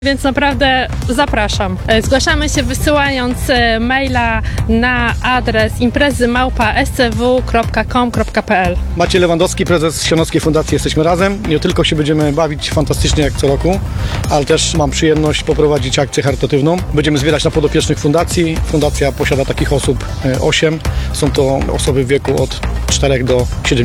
Więc naprawdę zapraszam. Zgłaszamy się wysyłając maila na adres imprezy@scw.com.pl. Maciej Lewandowski, prezes Sianowskiej Fundacji Jesteśmy Razem. Nie tylko się będziemy bawić fantastycznie jak co roku, ale też mam przyjemność poprowadzić akcję charytatywną. Będziemy zbierać na podopiecznych fundacji. Fundacja posiada takich osób 8. Są to osoby w wieku od 4 do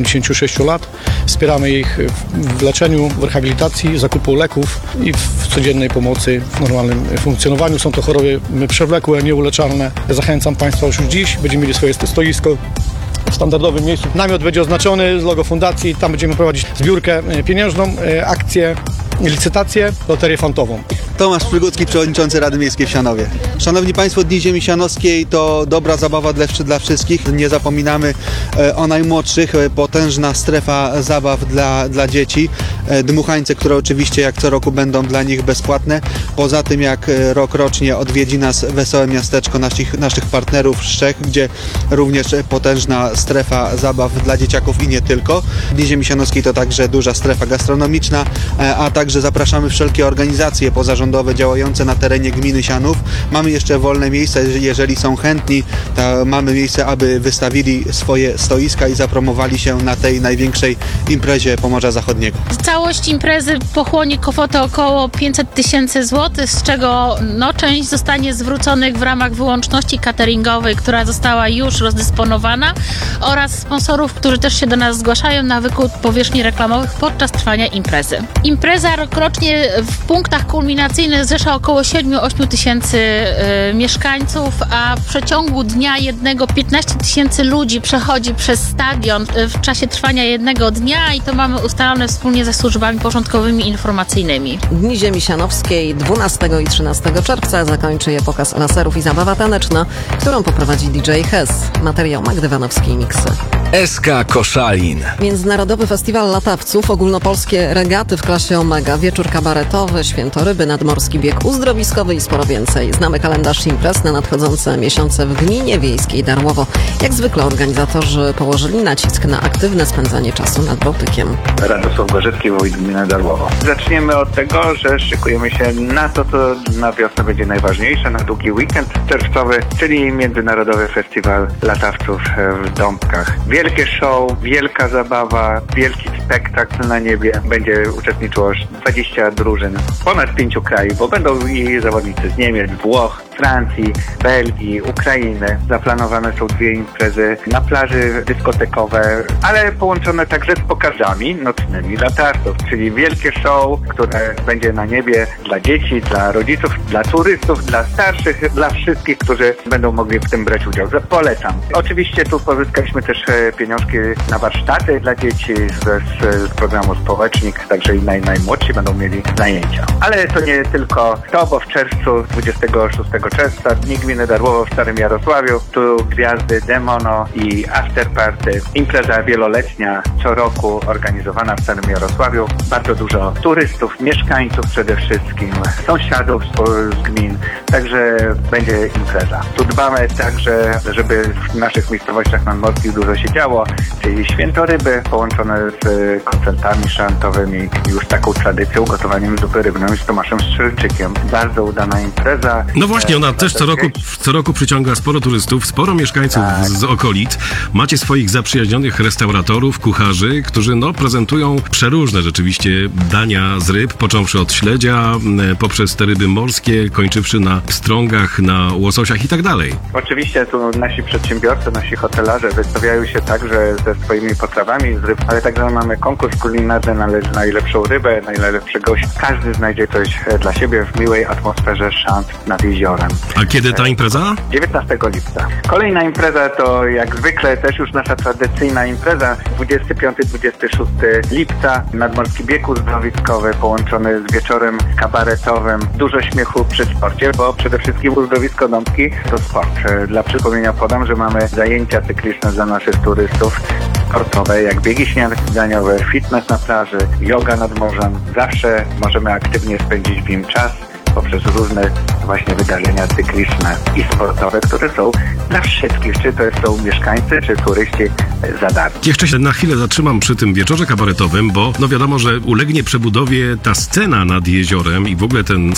76 lat. Wspieramy ich w leczeniu, w rehabilitacji, zakupu leków i w codziennej pomocy w normalnym funkcjonowaniu. Są to choroby przewlekłe, nieuleczalne. Zachęcam Państwa już dziś. Będziemy mieli swoje stoisko w standardowym miejscu. Namiot będzie oznaczony z logo fundacji. Tam będziemy prowadzić zbiórkę pieniężną, akcję, licytację, loterię fantową. Tomasz Przygódzki, przewodniczący Rady Miejskiej w Sianowie. Szanowni Państwo, Dni Ziemi Sianowskiej to dobra zabawa dla wszystkich. Nie zapominamy o najmłodszych. Potężna strefa zabaw dla dzieci. Dmuchańce, które oczywiście jak co roku będą dla nich bezpłatne. Poza tym jak rokrocznie odwiedzi nas Wesołe Miasteczko naszych partnerów z Czech, gdzie również potężna strefa zabaw dla dzieciaków i nie tylko. Dni Ziemi Sianowskiej to także duża strefa gastronomiczna, a także zapraszamy wszelkie organizacje pozarządowe działające na terenie gminy Sianów. Mamy jeszcze wolne miejsca, jeżeli są chętni, to mamy miejsce, aby wystawili swoje stoiska i zapromowali się na tej największej imprezie Pomorza Zachodniego. Całość imprezy pochłonie kwotę około 500 000 złotych, z czego część zostanie zwróconych w ramach wyłączności cateringowej, która została już rozdysponowana, oraz sponsorów, którzy też się do nas zgłaszają na wykup powierzchni reklamowych podczas trwania imprezy. Impreza rokrocznie w punktach kulminacyjnych zrzesza około 7-8 tysięcy mieszkańców, a w przeciągu dnia jednego 15 000 ludzi przechodzi przez stadion w czasie trwania jednego dnia i to mamy ustalone wspólnie ze służbami porządkowymi i informacyjnymi. Dni Ziemi Sianowskiej 12 i 13 czerwca zakończy je pokaz laserów i zabawa taneczna, którą poprowadzi DJ Hes. Materiał Magdy Wanowskiej i Miksy. SK Koszalin. Międzynarodowy Festiwal Latawców, ogólnopolskie regaty w klasie Omega, wieczór kabaretowy, Świętoryby, nadmorski bieg uzdrowiskowy i sporo więcej. Znamy kalendarz imprez na nadchodzące miesiące w gminie wiejskiej Darłowo. Jak zwykle organizatorzy położyli nacisk na aktywne spędzanie czasu nad Bałtykiem. Radosław Gorzecki, wójt gminy Darłowo. Zaczniemy od tego, że szykujemy się na to, co na wiosnę będzie najważniejsze, na długi weekend czerwcowy, czyli Międzynarodowy Festiwal Latawców w Dąbkach. Wielkie show, wielka zabawa, wielki spektakl na niebie. Będzie uczestniczyło 20 drużyn z ponad 5 krajów, bo będą i zawodnicy z Niemiec, Włoch, Francji, Belgii, Ukrainy. Zaplanowane są 2 imprezy na plaży dyskotekowe, ale połączone także z pokazami nocnymi latawców, czyli wielkie show, które będzie na niebie dla dzieci, dla rodziców, dla turystów, dla starszych, dla wszystkich, którzy będą mogli w tym brać udział. Polecam. Oczywiście tu pozyskaliśmy też pieniążki na warsztaty dla dzieci z programu Społecznik, także i najmłodsi będą mieli zajęcia. Ale to nie tylko to, bo w czerwcu, 26 czerwca, Dni Gminy Darłowo w Starym Jarosławiu, tu gwiazdy Demono i Afterparty. Impreza wieloletnia, co roku organizowana w Starym Jarosławiu. Bardzo dużo turystów, mieszkańców przede wszystkim, sąsiadów z gmin, także będzie impreza. Tu dbamy także, żeby w naszych miejscowościach nadmorskich dużo się działo, czyli Świętoryby połączone z koncertami szantowymi, już taką tradycją, gotowaniem zupy rybnej z Tomaszem Strzelczykiem. Bardzo udana impreza. No właśnie, ona też co roku przyciąga sporo turystów, sporo mieszkańców z okolic. Macie swoich zaprzyjaźnionych restauratorów, kucharzy, którzy prezentują przeróżne rzeczywiście dania z ryb, począwszy od śledzia, poprzez te ryby morskie, kończywszy na pstrągach, na łososiach i tak dalej. Oczywiście tu nasi przedsiębiorcy, nasi hotelarze wystawiają się także ze swoimi potrawami z ryb, ale także mamy konkurs kulinarny na najlepszą rybę, najlepszego gościa. Każdy znajdzie coś dla siebie w miłej atmosferze szant nad jeziorem. A kiedy ta impreza? 19 lipca. Kolejna impreza to jak zwykle też już nasza tradycyjna impreza. 25-26 lipca. Nadmorski bieg uzdrowiskowy połączony z wieczorem kabaretowym. Dużo śmiechu przy sporcie, bo przede wszystkim uzdrowisko Dąbki to sport. Dla przypomnienia podam, że mamy zajęcia cykliczne dla naszych turystów. Sportowe, jak biegi śniadaniowe, fitness na plaży, yoga nad morzem. Zawsze możemy aktywnie spędzić w nim czas poprzez różne właśnie wydarzenia cykliczne i sportowe, które są dla wszystkich, czy to są mieszkańcy, czy turyści za darmo. Jeszcze się na chwilę zatrzymam przy tym wieczorze kabaretowym, bo wiadomo, że ulegnie przebudowie ta scena nad jeziorem i w ogóle ten